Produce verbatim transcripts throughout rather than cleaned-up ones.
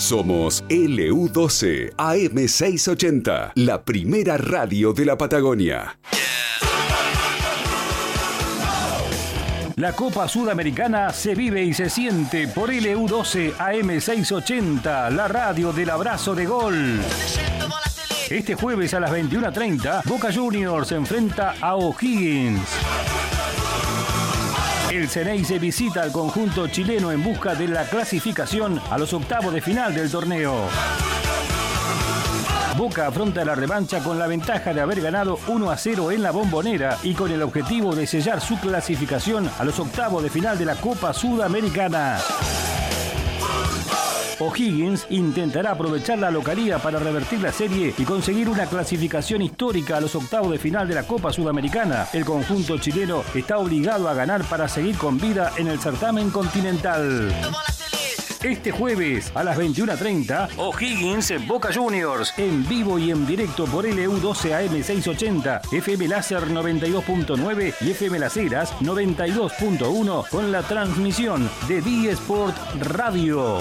Somos L U doce A M seiscientos ochenta, la primera radio de la Patagonia. La Copa Sudamericana se vive y se siente por L U doce A M seiscientos ochenta, la radio del abrazo de gol. Este jueves a las veintiuna treinta, Boca Juniors se enfrenta a O'Higgins. El Ceneice visita al conjunto chileno en busca de la clasificación a los octavos de final del torneo. Boca afronta la revancha con la ventaja de haber ganado uno a cero en la Bombonera y con el objetivo de sellar su clasificación a los octavos de final de la Copa Sudamericana. O'Higgins intentará aprovechar la localía para revertir la serie y conseguir una clasificación histórica a los octavos de final de la Copa Sudamericana. El conjunto chileno está obligado a ganar para seguir con vida en el certamen continental. Este jueves a las veintiuna treinta, O'Higgins en Boca Juniors, en vivo y en directo por L U doce A M seiscientos ochenta, F M Láser noventa y dos punto nueve y F M Las Heras noventa y dos punto uno con la transmisión de D-Sport Radio.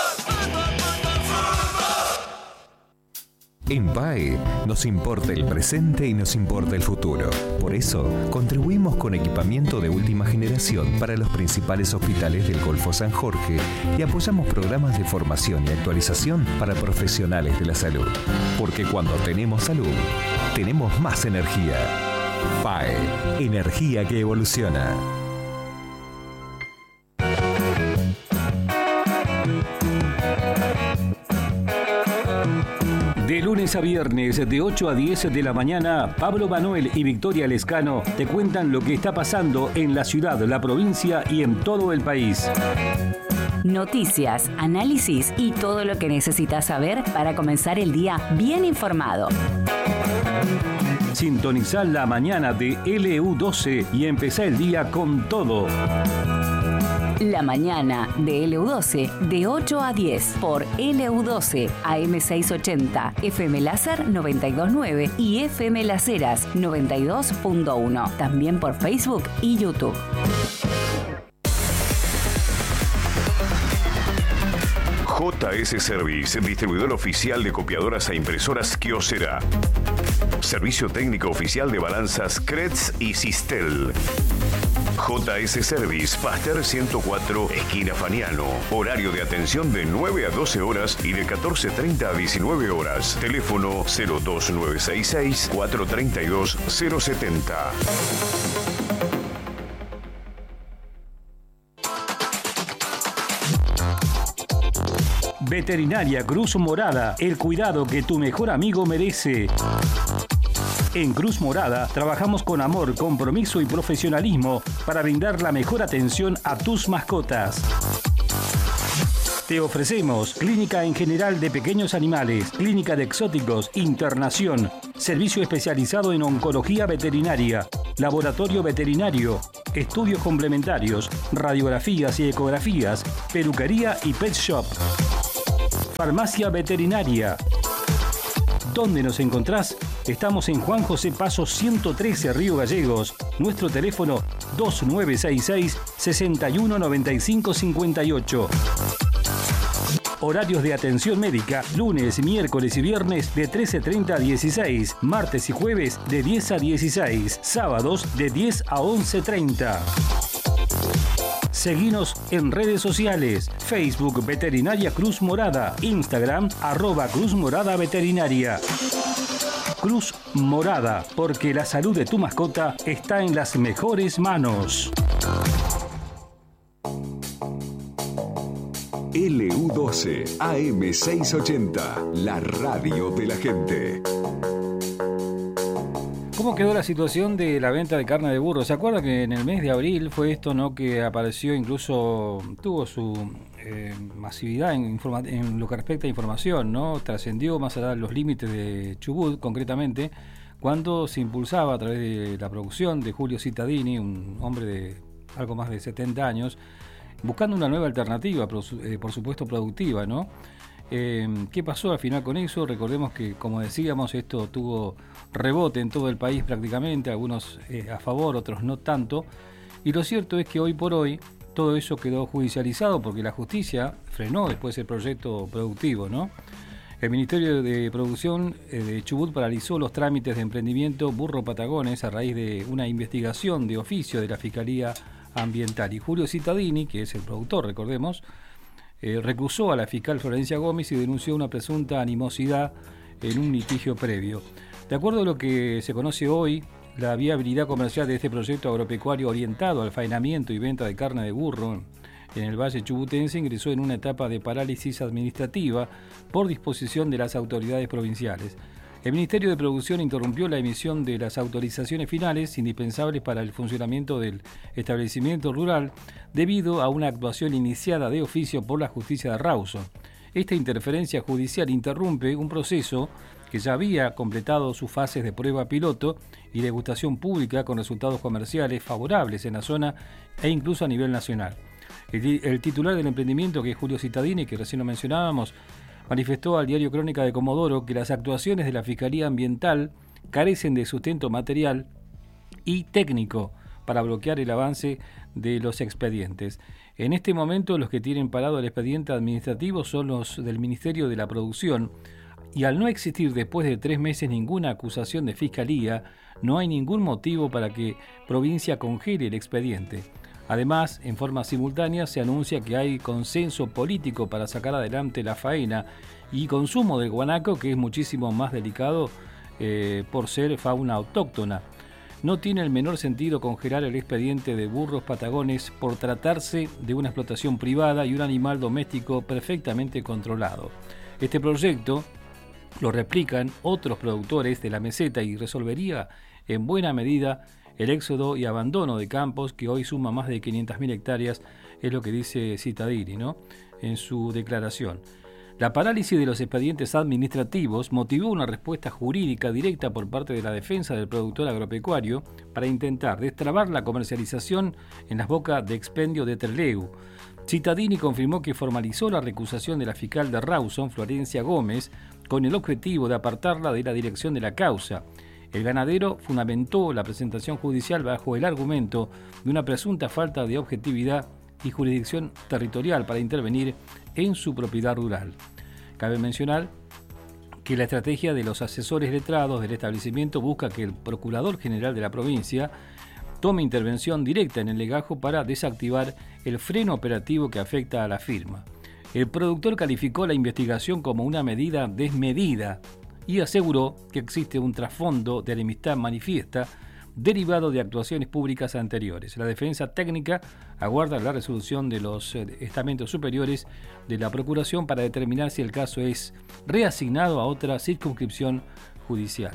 En P A E nos importa el presente y nos importa el futuro. Por eso, contribuimos con equipamiento de última generación para los principales hospitales del Golfo San Jorge y apoyamos programas de formación y actualización para profesionales de la salud. Porque cuando tenemos salud, tenemos más energía. P A E, energía que evoluciona. De lunes a viernes, de ocho a diez de la mañana, Pablo Manuel y Victoria Lescano te cuentan lo que está pasando en la ciudad, la provincia y en todo el país. Noticias, análisis y todo lo que necesitas saber para comenzar el día bien informado. Sintonizá la mañana de L U doce y empezá el día con todo. La mañana de L U doce de ocho a diez por L U doce A M seiscientos ochenta, F M Láser noventa y dos punto nueve y F M Las Heras noventa y dos punto uno. También por Facebook y YouTube. J S Service, distribuidor oficial de copiadoras e impresoras Kyocera. Servicio técnico oficial de balanzas C R E T S y Sistel. J S Service, Pasteur ciento cuatro, esquina Faniano. Horario de atención de nueve a doce horas y de catorce treinta a diecinueve horas. Teléfono cero dos nueve seis seis, cuatro tres dos, cero siete cero. Veterinaria Cruz Morada, el cuidado que tu mejor amigo merece. En Cruz Morada trabajamos con amor, compromiso y profesionalismo para brindar la mejor atención a tus mascotas. Te ofrecemos clínica en general de pequeños animales, clínica de exóticos, internación, servicio especializado en oncología veterinaria, laboratorio veterinario, estudios complementarios, radiografías y ecografías, peluquería y pet shop. Farmacia veterinaria. ¿Dónde nos encontrás? Estamos en Juan José Paso ciento trece, Río Gallegos. Nuestro teléfono dos nueve seis seis, seis uno nueve cinco cinco ocho. Horarios de atención médica, lunes, miércoles y viernes de trece treinta a dieciséis, martes y jueves de diez a dieciséis, sábados de diez a once treinta. Seguinos en redes sociales, Facebook Veterinaria Cruz Morada, Instagram arroba Cruz Morada Veterinaria. Cruz Morada, porque la salud de tu mascota está en las mejores manos. L U doce A M seiscientos ochenta, la radio de la gente. ¿Cómo quedó la situación de la venta de carne de burro? ¿Se acuerda que en el mes de abril fue esto, no, que apareció, incluso tuvo su eh, masividad en, informa- en lo que respecta a información, ¿no? Trascendió más allá de los límites de Chubut, concretamente, cuando se impulsaba a través de la producción de Julio Cittadini, un hombre de algo más de setenta años, buscando una nueva alternativa, eh, por supuesto productiva, ¿no? Eh, ¿Qué pasó al final con eso? Recordemos que, como decíamos, esto tuvo rebote en todo el país prácticamente, algunos eh, a favor, otros no tanto, y lo cierto es que hoy por hoy todo eso quedó judicializado porque la justicia frenó después el proyecto productivo, ¿no? El Ministerio de Producción de Chubut paralizó los trámites de emprendimiento Burro Patagones a raíz de una investigación de oficio de la Fiscalía Ambiental. Y Julio Cittadini, que es el productor, recordemos, eh, recusó a la fiscal Florencia Gómez y denunció una presunta animosidad en un litigio previo. De acuerdo a lo que se conoce hoy, la viabilidad comercial de este proyecto agropecuario orientado al faenamiento y venta de carne de burro en el Valle Chubutense ingresó en una etapa de parálisis administrativa por disposición de las autoridades provinciales. El Ministerio de Producción interrumpió la emisión de las autorizaciones finales indispensables para el funcionamiento del establecimiento rural debido a una actuación iniciada de oficio por la justicia de Rawson. Esta interferencia judicial interrumpe un proceso que ya había completado sus fases de prueba piloto y degustación pública con resultados comerciales favorables en la zona e incluso a nivel nacional. El, el titular del emprendimiento, que es Julio Cittadini, que recién lo mencionábamos, manifestó al diario Crónica de Comodoro que las actuaciones de la Fiscalía Ambiental carecen de sustento material y técnico para bloquear el avance de los expedientes. En este momento los que tienen parado el expediente administrativo son los del Ministerio de la Producción y al no existir después de tres meses ninguna acusación de Fiscalía, no hay ningún motivo para que provincia congele el expediente. Además, en forma simultánea se anuncia que hay consenso político para sacar adelante la faena y consumo del guanaco, que es muchísimo más delicado eh, por ser fauna autóctona. No tiene el menor sentido congelar el expediente de burros patagones por tratarse de una explotación privada y un animal doméstico perfectamente controlado. Este proyecto lo replican otros productores de la meseta y resolvería en buena medida el éxodo y abandono de campos que hoy suma más de quinientas mil hectáreas, es lo que dice Cittadini, ¿no?, en su declaración. La parálisis de los expedientes administrativos motivó una respuesta jurídica directa por parte de la defensa del productor agropecuario para intentar destrabar la comercialización en las bocas de expendio de Trelew. Cittadini confirmó que formalizó la recusación de la fiscal de Rawson, Florencia Gómez, con el objetivo de apartarla de la dirección de la causa. El ganadero fundamentó la presentación judicial bajo el argumento de una presunta falta de objetividad y jurisdicción territorial para intervenir en su propiedad rural. Cabe mencionar que la estrategia de los asesores letrados del establecimiento busca que el Procurador General de la provincia tome intervención directa en el legajo para desactivar el freno operativo que afecta a la firma. El productor calificó la investigación como una medida desmedida y aseguró que existe un trasfondo de enemistad manifiesta derivado de actuaciones públicas anteriores. La defensa técnica aguarda la resolución de los estamentos superiores de la Procuración para determinar si el caso es reasignado a otra circunscripción judicial.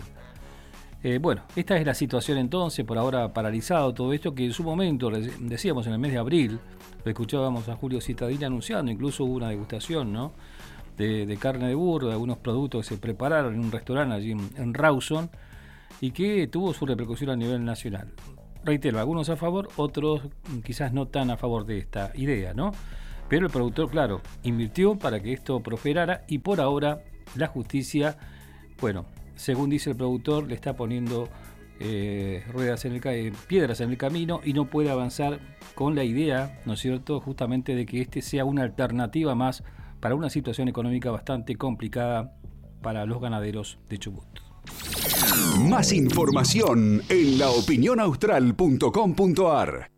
Eh, bueno, esta es la situación entonces, por ahora paralizado todo esto, que en su momento, decíamos en el mes de abril, lo escuchábamos a Julio Cittadini anunciando, incluso hubo una degustación, ¿no?, De, de carne de burro, de algunos productos que se prepararon en un restaurante allí en, en Rawson y que tuvo su repercusión a nivel nacional. Reitero, algunos a favor, otros quizás no tan a favor de esta idea, ¿no? Pero el productor, claro, invirtió para que esto prosperara y por ahora la justicia, bueno, según dice el productor, le está poniendo eh, ruedas en el eh, piedras en el camino y no puede avanzar con la idea, ¿no es cierto?, justamente de que este sea una alternativa más para una situación económica bastante complicada para los ganaderos de Chubut. Más información en la opinión austral punto com punto a r.